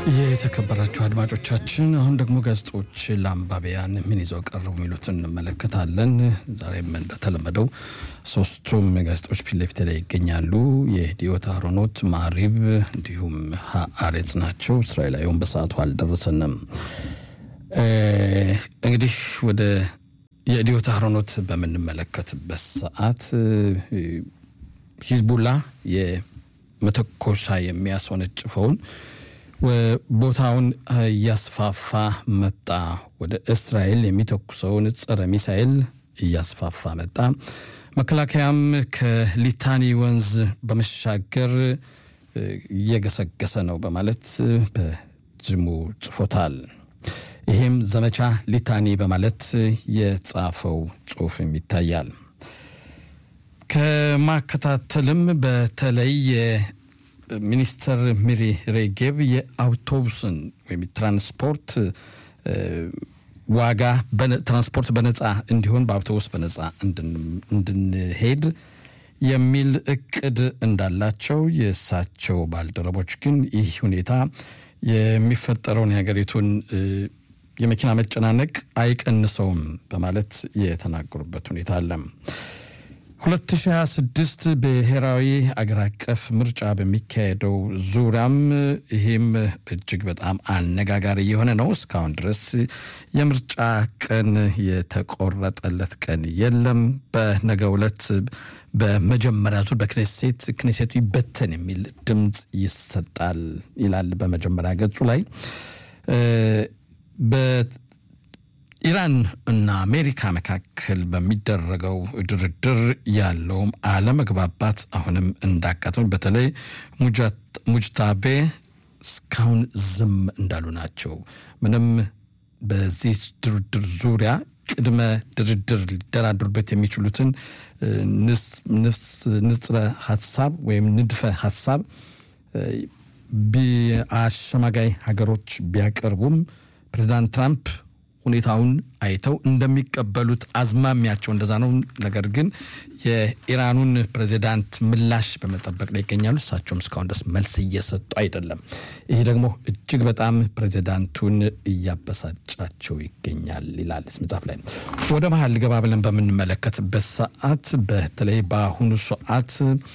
የተከበራችሁ አድማጮቻችን አሁን ደግሞ ጋዜጦች ለአንባቢያን ምን ይዘው ቀርበው የሚሉትን እንመለከታለን። ዛሬም እንደተለመደው ሶስቱም ጋዜጦች ፊት ላይ ይገኛሉ። የዲዮታ ሮኖት ማሪብ እንዲሁም ሃአሬጽ ናቸው። እስራኤላዊውን በሰዓቱ አልደረሰንም። እንግዲህ ወደ የዲዮታ ሮኖት በመንመለከትበት ሰዓት ሂዝቡላ የመተኮሻ የሚያስወነጭፈውን ቦታውን ያስፋፋ መጣ። ወደ እስራኤል የሚተኩሰውን ጸረ ሚሳኤል ያስፋፋ መጣ። መከላከያም ከሊታኒ ወንዝ በመሻገር እየገሰገሰ ነው በማለት በጅሙ ጽፎታል። ይሄም ዘመቻ ሊታኒ በማለት የጻፈው ጽሑፍም ይታያል። ከማከታተልም በተለይ ሚኒስተር ሚሪ ሬጌብ የአውቶቡስን ወይም ትራንስፖርት ዋጋ በትራንስፖርት በነፃ እንዲሆን በአውቶቡስ በነፃ እንድንሄድ የሚል እቅድ እንዳላቸው የሳቸው ባልደረቦች ግን ይህ ሁኔታ የሚፈጠረውን የሀገሪቱን የመኪና መጨናነቅ አይቀንሰውም በማለት የተናገሩበት ሁኔታ አለ። 2026 ብሔራዊ አገር አቀፍ ምርጫ በሚካሄደው ዙሪያም ይሄም እጅግ በጣም አነጋጋሪ የሆነ ነው። እስካሁን ድረስ የምርጫ ቀን የተቆረጠለት ቀን የለም። በነገው ዕለት በመጀመሪያ ዙር በክኔሴቱ ይበተን የሚል ድምጽ ይሰጣል ይላል በመጀመሪያ ገጹ ላይ። ኢራን እና አሜሪካ መካከል በሚደረገው ድርድር ያለው አለመግባባት አሁንም እንዳቃተው በተለይ ሙጅታቤ እስካሁን ዝም እንዳሉ ናቸው። ምንም በዚህ ድርድር ዙሪያ ቅድመ ድርድር ሊደራደሩበት የሚችሉትን ንጽረ ሐሳብ ወይም ንድፈ ሐሳብ በአሸማጋይ ሀገሮች ቢያቀርቡም ፕሬዝዳንት ትራምፕ ሁኔታውን አይተው እንደሚቀበሉት አዝማሚያቸው እንደዛ ነው። ነገር ግን የኢራኑን ፕሬዝዳንት ምላሽ በመጠበቅ ላይ ይገኛሉ። እሳቸውም እስካሁን ድረስ መልስ እየሰጡ አይደለም። ይሄ ደግሞ እጅግ በጣም ፕሬዝዳንቱን እያበሳጫቸው ይገኛል ይላል መጽሐፍ ላይ። ወደ መሃል ገባ ብለን በመንመለከትበት ሰዓት በተለይ በአሁኑ ሰዓት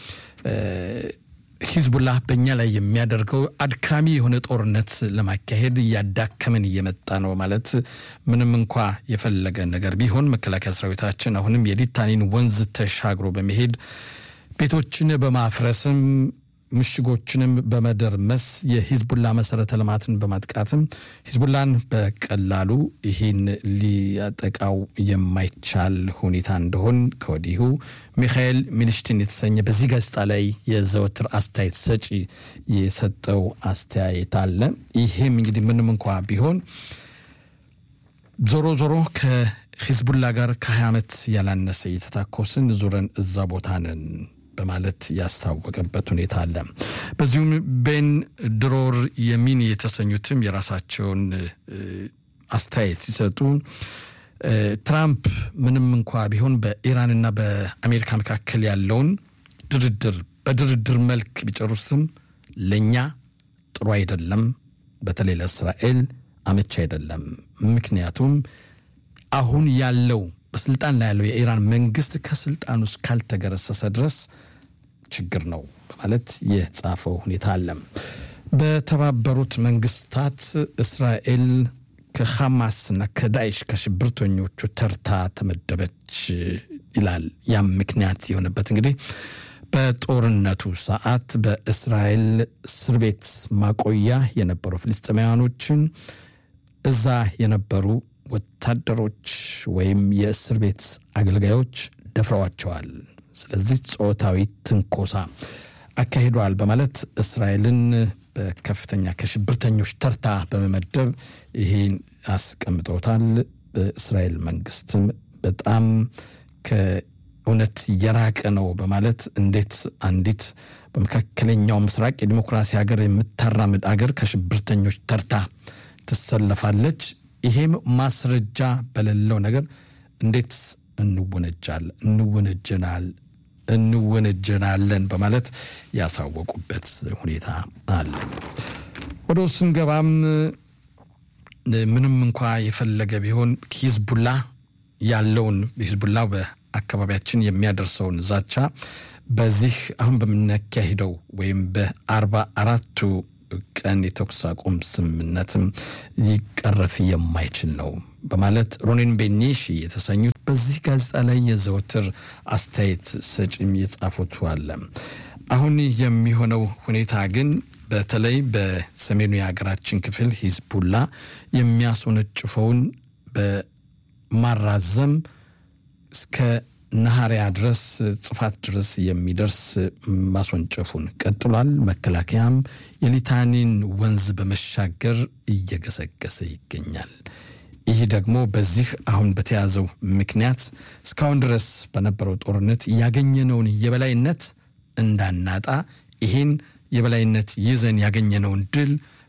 ሂዝቡላ በእኛ ላይ የሚያደርገው አድካሚ የሆነ ጦርነት ለማካሄድ ያዳከመን እየመጣ ነው ማለት ምንም እንኳን የፈለገ ነገር ቢሆን መከላከያ ሰራዊታችን አሁንም የሊታኒን ወንዝ ተሻግሮ በመሄድ ቤቶችን በማፍረስም ምሽጎችንም በመደርመስ የሂዝቡላ መሰረተ ልማትን በማጥቃትም ሂዝቡላን በቀላሉ ይሄን ሊያጠቃው የማይቻል ሁኔታ እንደሆን ከወዲሁ ሚካኤል ሚኒሽቲን የተሰኘ በዚህ ጋዜጣ ላይ የዘወትር አስተያየት ሰጪ የሰጠው አስተያየት አለ። ይሄም እንግዲህ ምንም እንኳን ቢሆን ዞሮ ከሂዝቡላ ጋር ከ20 ዓመት ያላነሰ የተታኮስን ዙረን እዛ ቦታ ነን በማለት ያስታወቀበት ሁኔታ አለ። በዚሁም ቤን ድሮር የሚን የተሰኙትም የራሳቸውን አስተያየት ሲሰጡ ትራምፕ ምንም እንኳን ቢሆን በኢራንና በአሜሪካ መካከል ያለውን በድርድር መልክ ቢጨርሱም ለኛ ጥሩ አይደለም፣ በተለይ ለእስራኤል አመቺ አይደለም። ምክንያቱም አሁን ያለው በስልጣን ላይ ያለው የኢራን መንግስት ከስልጣኑ እስካልተገረሰሰ ድረስ ችግር ነው በማለት የጻፈው ሁኔታ አለ። በተባበሩት መንግስታት እስራኤል ከሐማስና ከዳይሽ ከሽብርተኞቹ ተርታ ተመደበች ይላል። ያም ምክንያት የሆነበት እንግዲህ በጦርነቱ ሰዓት በእስራኤል እስር ቤት ማቆያ የነበሩ ፍልስጤማውያኖችን እዛ የነበሩ ወታደሮች ወይም የእስር ቤት አገልጋዮች ደፍረዋቸዋል። ስለዚህ ጾታዊ ትንኮሳ አካሂዷል በማለት እስራኤልን በከፍተኛ ከሽብርተኞች ተርታ በመመደብ ይሄን አስቀምጦታል። በእስራኤል መንግስትም በጣም ከእውነት የራቀ ነው በማለት እንዴት አንዲት በመካከለኛው ምስራቅ የዲሞክራሲ ሀገር የምታራምድ ሀገር ከሽብርተኞች ተርታ ትሰለፋለች? ይሄም ማስረጃ በሌለው ነገር እንዴት እንወነጀናለን በማለት ያሳወቁበት ሁኔታ አለ። ወደ ስንገባም ምንም እንኳን የፈለገ ቢሆን ሂዝቡላህ ያለውን ሂዝቡላህ በአካባቢያችን የሚያደርሰውን ዛቻ በዚህ አሁን በመነካሄደው ወይም በ44ቱ ቀን የተኩስ አቁም ስምምነትም ሊቀረፍ የማይችል ነው በማለት ሮኔን ቤኒሽ የተሰኙት በዚህ ጋዜጣ ላይ የዘወትር አስተያየት ሰጪም የጻፉት አለ። አሁን የሚሆነው ሁኔታ ግን በተለይ በሰሜኑ የሀገራችን ክፍል ሂዝቡላህ የሚያስወነጭፈውን በማራዘም እስከ ነሐሪያ ድረስ ጽፋት ድረስ የሚደርስ ማስወንጨፉን ቀጥሏል። መከላከያም የሊታኒን ወንዝ በመሻገር እየገሰገሰ ይገኛል። ይህ ደግሞ በዚህ አሁን በተያዘው ምክንያት እስካሁን ድረስ በነበረው ጦርነት ያገኘነውን የበላይነት እንዳናጣ ይሄን የበላይነት ይዘን ያገኘነውን ድል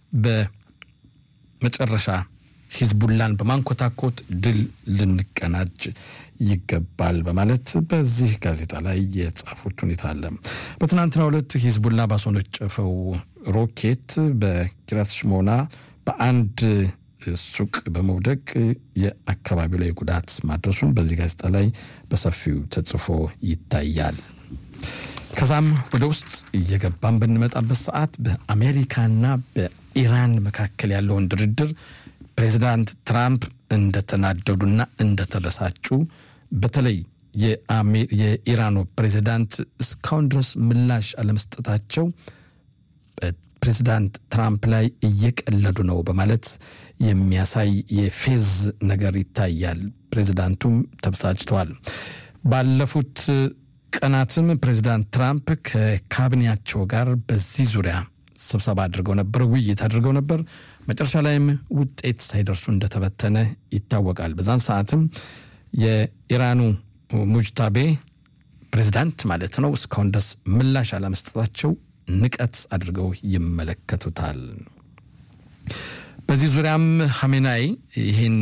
በመጨረሻ ሂዝቡላህን በማንኮታኮት ድል ልንቀናጅ ይገባል በማለት በዚህ ጋዜጣ ላይ የጻፉት ሁኔታ አለ። በትናንትናው ዕለት ሂዝቡላህ ባስወነጨፈው ሮኬት በኪሪያት ሽሞና በአንድ ሱቅ በመውደቅ የአካባቢው ላይ ጉዳት ማድረሱን በዚህ ጋዜጣ ላይ በሰፊው ተጽፎ ይታያል። ከዛም ወደ ውስጥ እየገባን በእንመጣበት ሰዓት በአሜሪካና በኢራን መካከል ያለውን ድርድር ፕሬዝዳንት ትራምፕ እንደተናደዱና እንደተበሳጩ በተለይ የኢራኑ ፕሬዝዳንት እስካሁን ድረስ ምላሽ አለመስጠታቸው ፕሬዝዳንት ትራምፕ ላይ እየቀለዱ ነው በማለት የሚያሳይ የፌዝ ነገር ይታያል። ፕሬዝዳንቱም ተበሳጭተዋል። ባለፉት ቀናትም ፕሬዝዳንት ትራምፕ ከካቢኔያቸው ጋር በዚህ ዙሪያ ስብሰባ አድርገው ነበር፣ ውይይት አድርገው ነበር። መጨረሻ ላይም ውጤት ሳይደርሱ እንደተበተነ ይታወቃል። በዛን ሰዓትም የኢራኑ ሙጅታቤ ፕሬዝዳንት ማለት ነው እስካሁን ድረስ ምላሽ አለመስጠታቸው ንቀት አድርገው ይመለከቱታል። በዚህ ዙሪያም ኻሜናይ ይህን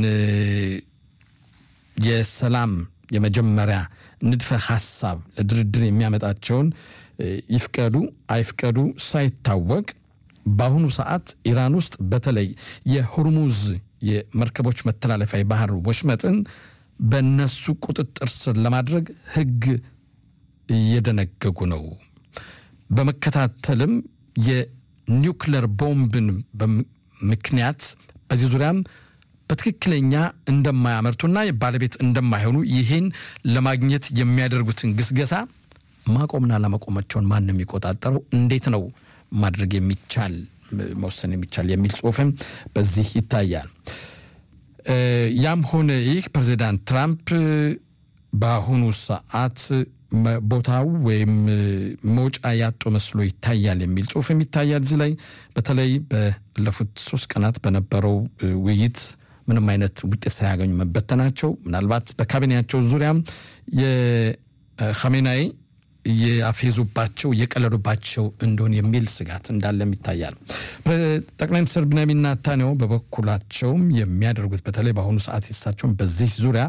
የሰላም የመጀመሪያ ንድፈ ሐሳብ ለድርድር የሚያመጣቸውን ይፍቀዱ አይፍቀዱ ሳይታወቅ በአሁኑ ሰዓት ኢራን ውስጥ በተለይ የሆርሙዝ የመርከቦች መተላለፊያ ባህር ወሽመጥን በነሱ ቁጥጥር ስር ለማድረግ ህግ እየደነገጉ ነው። በመከታተልም የኒውክሌር ቦምብን በምክንያት በዚህ ዙሪያም በትክክለኛ እንደማያመርቱና ባለቤት እንደማይሆኑ ይሄን ለማግኘት የሚያደርጉትን ግስገሳ ማቆምና ለማቆማቸውን ማንንም ይቆጣጣሩ እንዴት ነው ማድረግ የሚቻል መወሰን የሚቻል የሚል ጽሁፍም በዚህ ይታያል። ያም ሆነ ይህ ፕሬዝዳንት ትራምፕ በአሁኑ ሰዓት ቦታው ወይም መውጫ ያጡ መስሎ ይታያል የሚል ጽሁፍም ይታያል። እዚህ ላይ በተለይ ባለፉት 3 ቀናት በነበረው ውይይት ምንም አይነት ውጤት ሳያገኙ መበተናቸው ምናልባት በካቢኔያቸው ዙሪያም የኻሜናይ የአፌዙባቸው የቀለዱባቸው እንደሆነ የሚል ስጋት እንዳለም ይታያል። ጠቅላይ ሚኒስትር ቤንያሚን ኔታንያሁ በበኩላቸውም የሚያደርጉት በተለይ በአሁኑ ሰዓት ይሳቸውን በዚህ ዙሪያ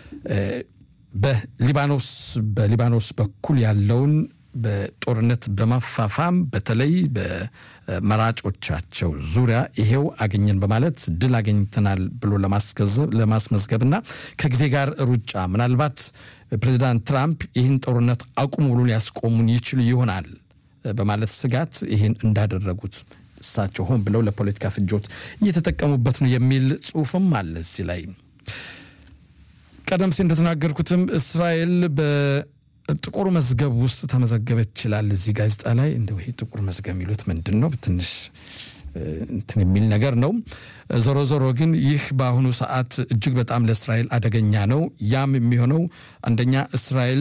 በሊባኖስ በኩል ያለውን በጦርነት በማፋፋም በተለይ በመራጮቻቸው ዙሪያ ይሄው አገኘን በማለት ድል አገኝተናል ብሎ ለማስመዝገብና ከጊዜ ጋር ሩጫ ምናልባት ፕሬዝዳንት ትራምፕ ይህን ጦርነት አቁሙ ብሎ ሊያስቆሙን ይችሉ ይሆናል በማለት ስጋት ይህን እንዳደረጉት እሳቸው ሆን ብለው ለፖለቲካ ፍጆት እየተጠቀሙበት ነው የሚል ጽሁፍም አለ እዚህ ላይ። ቀደም ሲል እንደተናገርኩትም እስራኤል በጥቁር መዝገብ ውስጥ ተመዘገበች ይችላል እዚህ ጋዜጣ ላይ። እንደው ይሄ ጥቁር መዝገብ የሚሉት ምንድነው? በትንሽ እንትን የሚል ነገር ነው። ዞሮ ግን ይህ በአሁኑ ሰዓት እጅግ በጣም ለእስራኤል አደገኛ ነው። ያም የሚሆነው አንደኛ እስራኤል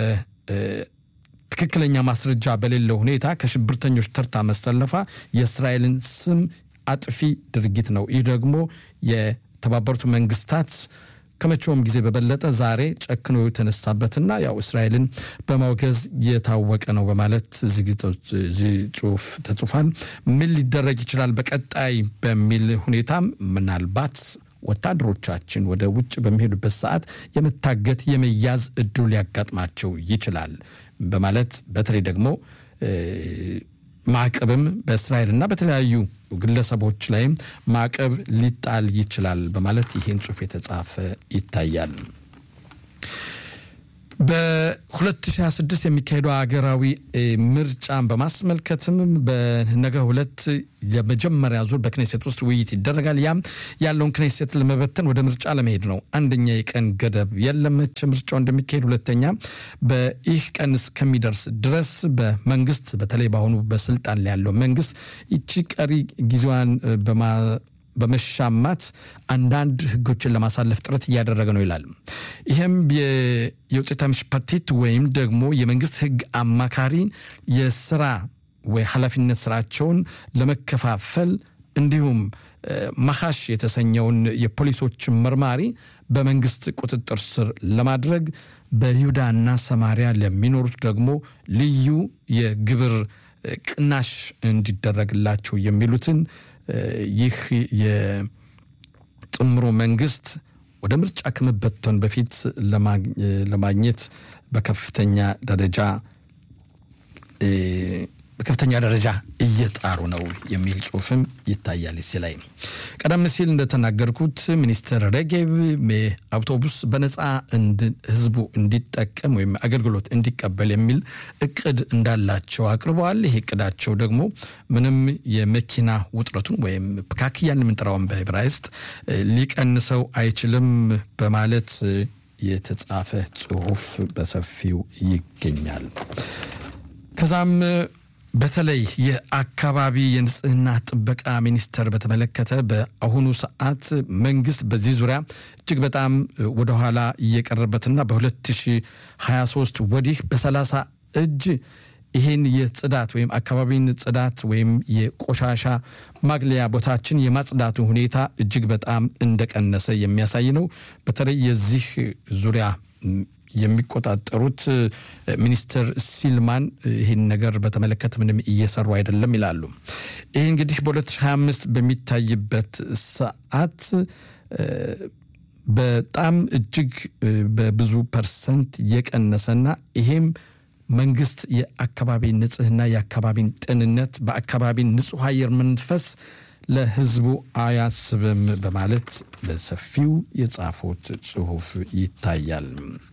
በትክክለኛ ማስረጃ በሌለው ሁኔታ ከሽብርተኞች ተርታ መሰለፋ የእስራኤልን ስም አጥፊ ድርጊት ነው። ይህ ደግሞ የተባበሩት መንግስታት ከመቼውም ጊዜ በበለጠ ዛሬ ጨክኖ የተነሳበትና ያው እስራኤልን በማውገዝ የታወቀ ነው በማለት ጽሁፍ ተጽፏል። ምን ሊደረግ ይችላል በቀጣይ በሚል ሁኔታም ምናልባት ወታደሮቻችን ወደ ውጭ በሚሄዱበት ሰዓት የመታገት የመያዝ እድሉ ሊያጋጥማቸው ይችላል በማለት በተለይ ደግሞ ማዕቀብም በእስራኤልና በተለያዩ ግለሰቦች ላይ ማዕቀብ ሊጣል ይችላል በማለት ይሄን ጽሑፍ የተጻፈ ይታያል። በ2026 የሚካሄደው ሀገራዊ ምርጫን በማስመልከትም በነገው ዕለት የመጀመሪያ ዙር በክኔሴት ውስጥ ውይይት ይደረጋል። ያም ያለውን ክኔሴት ለመበተን ወደ ምርጫ ለመሄድ ነው። አንደኛ የቀን ገደብ የለም ምርጫው እንደሚካሄድ፣ ሁለተኛ በይህ ቀን እስከሚደርስ ድረስ በመንግስት በተለይ በአሁኑ በስልጣን ላይ ያለው መንግስት እቺ ቀሪ ጊዜዋን በመሻማት አንዳንድ ህጎችን ለማሳለፍ ጥረት እያደረገ ነው ይላል። ይሄም የውጤታ ምሽፓቲት ወይም ደግሞ የመንግስት ህግ አማካሪ የሥራ ወይ ኃላፊነት ስራቸውን ለመከፋፈል እንዲሁም ማኻሽ የተሰኘውን የፖሊሶች መርማሪ በመንግስት ቁጥጥር ስር ለማድረግ በይሁዳና ሰማሪያ ለሚኖሩት ደግሞ ልዩ የግብር ቅናሽ እንዲደረግላቸው የሚሉትን ይህ የጥምሩ መንግስት ወደ ምርጫ ከመበተን በፊት ለማግኘት በከፍተኛ ደረጃ እየጣሩ ነው የሚል ጽሑፍም ይታያል። እዚህ ላይ ቀደም ሲል እንደተናገርኩት ሚኒስትር ሬጌቭ አውቶቡስ በነፃ ህዝቡ እንዲጠቀም ወይም አገልግሎት እንዲቀበል የሚል እቅድ እንዳላቸው አቅርበዋል። ይሄ እቅዳቸው ደግሞ ምንም የመኪና ውጥረቱን ወይም ፕካክያን የምንጠራውን በዕብራይስጥ ሊቀንሰው አይችልም በማለት የተጻፈ ጽሑፍ በሰፊው ይገኛል። ከዛም በተለይ የአካባቢ የንጽህና ጥበቃ ሚኒስቴር በተመለከተ በአሁኑ ሰዓት መንግስት በዚህ ዙሪያ እጅግ በጣም ወደ ኋላ እየቀረበትና በ2023 ወዲህ በ30 እጅ ይሄን የጽዳት ወይም አካባቢን ጽዳት ወይም የቆሻሻ ማግለያ ቦታችን የማጽዳቱ ሁኔታ እጅግ በጣም እንደቀነሰ የሚያሳይ ነው። በተለይ የዚህ ዙሪያ የሚቆጣጠሩት ሚኒስትር ሲልማን ይሄን ነገር በተመለከተ ምንም እየሰሩ አይደለም ይላሉ። ይሄ እንግዲህ በ2025 በሚታይበት ሰዓት በጣም እጅግ በብዙ ፐርሰንት የቀነሰና ይሄም መንግስት የአካባቢ ንጽህና የአካባቢን ጤንነት በአካባቢ ንጹህ አየር መንፈስ ለህዝቡ አያስብም በማለት በሰፊው የጻፉት ጽሑፍ ይታያል።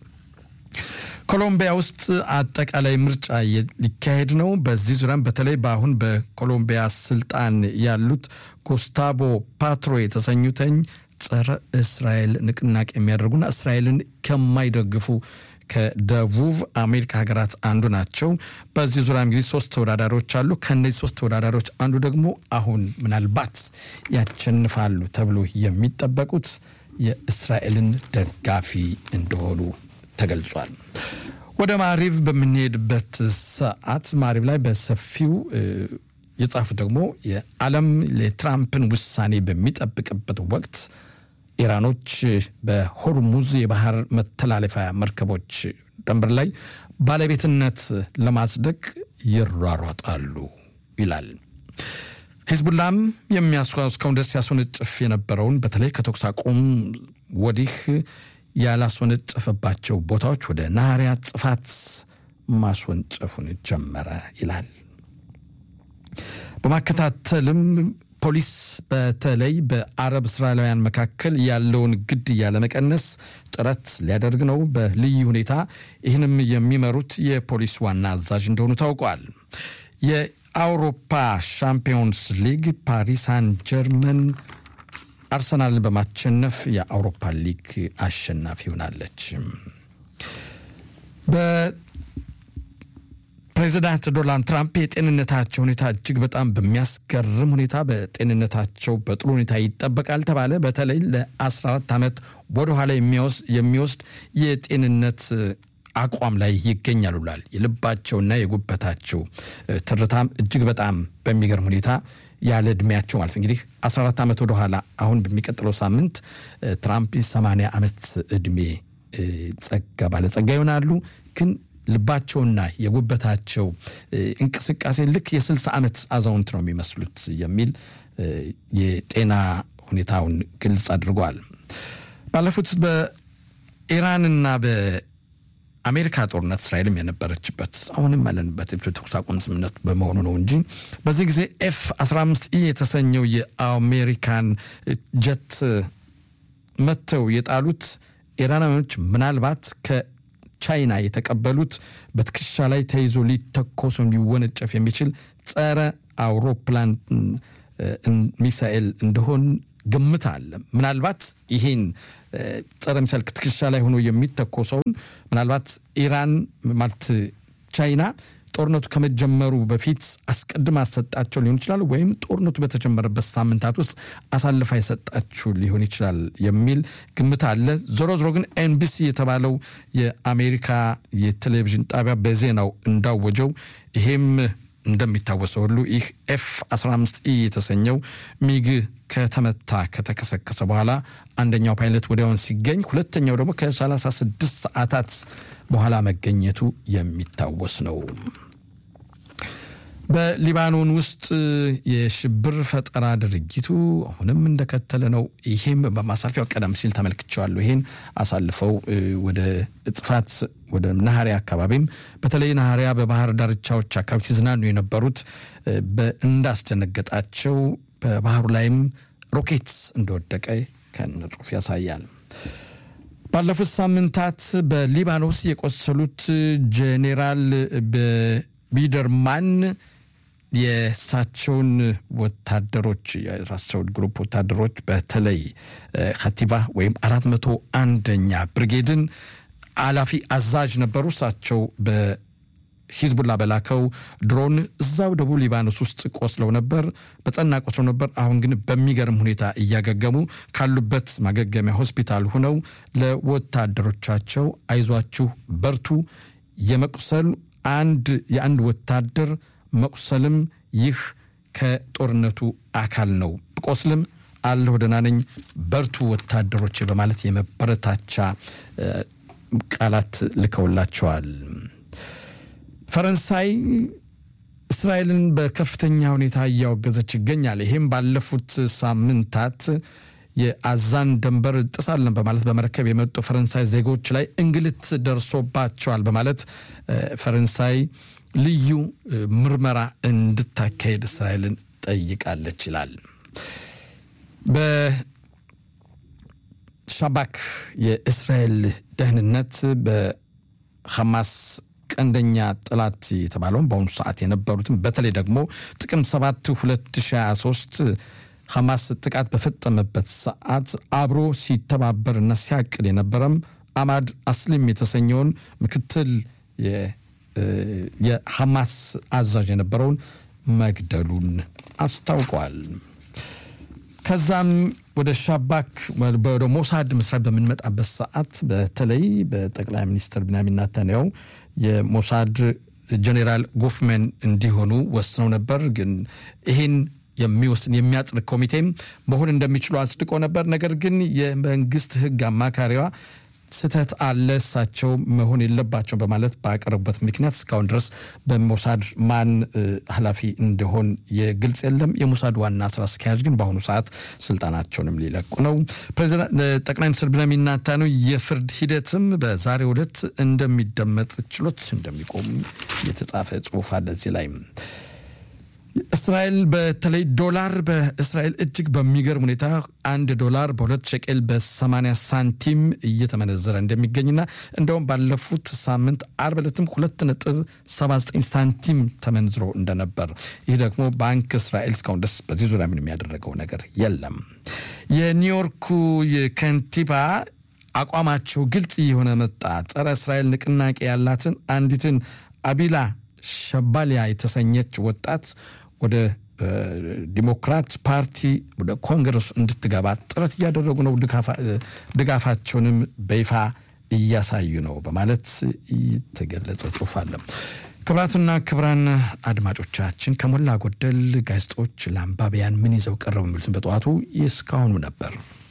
ኮሎምቢያ ውስጥ አጠቃላይ ምርጫ ሊካሄድ ነው። በዚህ ዙሪያም በተለይ በአሁን በኮሎምቢያ ስልጣን ያሉት ጉስታቮ ፓትሮ የተሰኙተኝ ጸረ እስራኤል ንቅናቄ የሚያደርጉና እስራኤልን ከማይደግፉ ከደቡብ አሜሪካ ሀገራት አንዱ ናቸው። በዚህ ዙሪያ እንግዲህ 3 ተወዳዳሪዎች አሉ። ከነዚህ 3 ተወዳዳሪዎች አንዱ ደግሞ አሁን ምናልባት ያቸንፋሉ ተብሎ የሚጠበቁት የእስራኤልን ደጋፊ እንደሆኑ ተገልጿል። ወደ ማሪቭ በምንሄድበት ሰዓት ማሪቭ ላይ በሰፊው የጻፉት ደግሞ የዓለም ለትራምፕን ውሳኔ በሚጠብቅበት ወቅት ኢራኖች በሆርሙዝ የባህር መተላለፊያ መርከቦች ድንበር ላይ ባለቤትነት ለማጽደቅ ይሯሯጣሉ ይላል። ሂዝቡላም የሚያስወስከውን ደስ ያስወነጭፍ የነበረውን በተለይ ከተኩስ አቁም ወዲህ ያላስወነጨፈባቸው ቦታዎች ወደ ናሪያ ጽፋት ማስወንጨፉን ጀመረ ይላል። በማከታተልም ፖሊስ በተለይ በአረብ እስራኤላውያን መካከል ያለውን ግድያ ለመቀነስ ጥረት ሊያደርግ ነው። በልዩ ሁኔታ ይህንም የሚመሩት የፖሊስ ዋና አዛዥ እንደሆኑ ታውቋል። የአውሮፓ ሻምፒዮንስ ሊግ ፓሪስ ሳን ጀርመን አርሰናልን በማሸነፍ የአውሮፓ ሊግ አሸናፊ ሆናለች። ፕሬዚዳንት ዶናልድ ትራምፕ የጤንነታቸው ሁኔታ እጅግ በጣም በሚያስገርም ሁኔታ በጤንነታቸው በጥሩ ሁኔታ ይጠበቃል ተባለ። በተለይ ለ14 ዓመት ወደ ኋላ የሚወስድ የጤንነት አቋም ላይ ይገኛሉ ይላል። የልባቸውና የጉበታቸው ትርታም እጅግ በጣም በሚገርም ሁኔታ ያለ እድሜያቸው ማለት እንግዲህ 14 ዓመት ወደ ኋላ አሁን በሚቀጥለው ሳምንት ትራምፕ 80 ዓመት እድሜ ባለጸጋ ይሆናሉ። ግን ልባቸውና የጉበታቸው እንቅስቃሴ ልክ የ60 ዓመት አዛውንት ነው የሚመስሉት የሚል የጤና ሁኔታውን ግልጽ አድርጓል። ባለፉት በኢራንና የአሜሪካ ጦርነት እስራኤልም የነበረችበት አሁንም ያለንበት የተኩስ አቁም ስምምነት በመሆኑ ነው እንጂ በዚህ ጊዜ F-15E የተሰኘው የአሜሪካን ጀት መተው የጣሉት ኢራናውያን ምናልባት ከቻይና የተቀበሉት በትከሻ ላይ ተይዞ ሊተኮስ የሚወነጨፍ የሚችል ጸረ አውሮፕላን ሚሳኤል እንደሆን ግምት አለ ምናልባት ይሄን ጸረ ሚሳኤል ትከሻ ላይ ሆኖ የሚተኮሰው ምናልባት ኢራን ማለት ቻይና ጦርነቱ ከመጀመሩ በፊት አስቀድማ ሰጣቸው ሊሆን ይችላል ወይም ጦርነቱ በተጀመረበት ሳምንታት ውስጥ አሳልፋ የሰጣቸው ሊሆን ይችላል የሚል ግምት አለ ዞሮ ግን NBC የተባለው የአሜሪካ የቴሌቪዥን ጣቢያ በዜናው እንዳወጀው ይሄም እንደሚታወሰው ሁሉ ይህ F-15E የተሰኘው ሚግ ከተከሰከሰ በኋላ አንደኛው ፓይለት ወዲያውን ሲገኝ ሁለተኛው ደግሞ ከ36 ሰዓታት በኋላ መገኘቱ የሚታወስ ነው በሊባኖን ውስጥ የሽብር ፈጠራ ድርጊቱ አሁንም እንደከተለ ነው ይሄም በማሳፊያው ቀደም ሲል ተመልክቻለሁ ይሄን አሳልፈው ወደ ጥፋት ወደ ናሃሪያ አካባቢም በተለይ ናሃሪያ በባህር ዳርቻዎች አካባቢ ሲዝናኑ የነበሩት እንዳስደነገጣቸው በባህሩ ላይም ሮኬትስ እንደወደቀ ከነጽሁፍ ያሳያል ባለፉት ሳምንታት በሊባኖስ የቆሰሉት ጄኔራል ቢደርማን የሳቸውን ወታደሮች የራሳቸው ግሩፕ ወታደሮች በተለይ ኸቲባ ወይም 401ኛ ብርጌድን አላፊ አዛዥ ነበሩ ሳቸው በሂዝቡላ በላከው ድሮን እዛው ደቡብ ሊባኖስ ውስጥ ቆስለው ነበር በጸና ቆስለው ነበር አሁን ግን በሚገርም ሁኔታ እያገገሙ ካሉበት ማገገሚያ ሆስፒታል ሆነው ለወታደሮቻቸው አይዟችሁ በርቱ የመቁሰል የአንድ ወታደር መቁሰልም ይህ ከጦርነቱ አካል ነው ቆስልም አለሁ ደህና ነኝ በርቱ ወታደሮች በማለት የመበረታቻ ቃላት ልከውላቸዋል ፈረንሳይ እስራኤልን በከፍተኛ ሁኔታ ያወገዘች ይገኛል ይሄም ባለፉት ሳምንታት የአዛን ድንበር ጥሳለን በማለት በመርከብ የመጡ ፈረንሳይ ዜጎች ላይ እንግልት ደርሶባቸዋል በማለት ፈረንሳይ ልዩ ምርመራ እንድታካሄድ እስራኤልን ጠይቃለች ይላል በሻባክ የእስራኤል ደህንነት በሐማስ ቀንደኛ ጥላት የተባለውን በአሁኑ ሰዓት የነበሩትን በተለይ ደግሞ ጥቅምት 7 2023 ሐማስ ጥቃት በፈጸመበት ሰዓት አብሮ ሲተባበርና ሲያቅድ የነበረም አማድ አስሊም የተሰኘውን ምክትል የሐማስ አዛዥ የነበረውን መግደሉን አስታውቋል ከዛም ወደ ሻባክ ወደ ሞሳድ መስራት በመንመጣበት ሰዓት በተለይ በጠቅላይ ሚኒስትር ቢንያሚን ኔታንያሁ የሞሳድ ጄኔራል ጎፍመን እንዲሆኑ ወስነው ነበር ግን ይሄን የሚወስን የሚያጽድቅ ኮሚቴም መሆን እንደሚችሉ አጽድቆ ነበር ነገር ግን የመንግስት ህግ አማካሪዋ ስተት አለሳቸው መሆን የለባቸው በማለት ባቀረቡበት ምክንያት እስካሁን ድረስ በሞሳድ ማን ኃላፊ እንደሆን የግልጽ የለም የሞሳድ ዋና ስራ አስኪያጅ ግን በአሁኑ ሰዓት ስልጣናቸውንም ሊለቁ ነው ፕሬዝዳንት ጠቅላይ ሚኒስትር ቢንያሚን ኔታንያሁ የፍርድ ሂደትም በዛሬው ዕለት እንደሚደመጥ ችሎት እንደሚቆም የተጻፈ ጽሁፍ አለ እዚህ ላይ እስራኤል በተለይ ዶላር በእስራኤል እጅግ በሚገርም ሁኔታ $1 በ2 ሸቄል በ80 ሳንቲም እየተመነዘረ እንደሚገኝና እንደውም ባለፉት ሳምንት አርብ ዕለትም 2.79 ሳንቲም ተመንዝሮ እንደነበር ይህ ደግሞ ባንክ እስራኤል እስካሁን ድረስ በዚህ ዙሪያ ምንም ያደረገው ነገር የለም የኒውዮርኩ የከንቲባ አቋማቸው ግልጽ የሆነ መጣ ጸረ እስራኤል ንቅናቄ ያላትን አንዲትን አቢላ ሸባሊያ የተሰኘች ወጣት ወደ ዲሞክራት ፓርቲ ወደ ኮንግረስ እንድትገባ ጥረት ያደረጉ ነው ድጋፋቸውንም በይፋ እያሳዩ ነው በማለት የተገለጸ ጽሁፍ አለ ክብራትና ክብራን አድማጮቻችን ከሞላ ጎደል ጋዜጦች ለአንባቢያን ምን ይዘው ቀረቡ የሚሉትን በጠዋቱ እስካሁኑ ነበር